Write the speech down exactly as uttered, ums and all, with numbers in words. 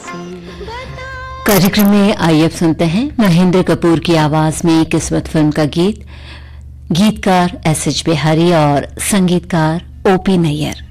कार्यक्रम में आइए अब सुनते हैं महेंद्र कपूर की आवाज में किस्मत फिल्म का गीत। गीतकार एस एच बिहारी और संगीतकार ओ पी नैयर।